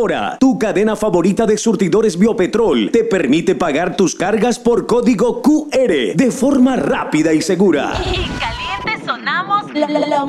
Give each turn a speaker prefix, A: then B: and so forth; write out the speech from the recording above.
A: Ahora, tu cadena favorita de surtidores Biopetrol te permite pagar tus cargas por código QR de forma rápida y segura.
B: En Caliente sonamos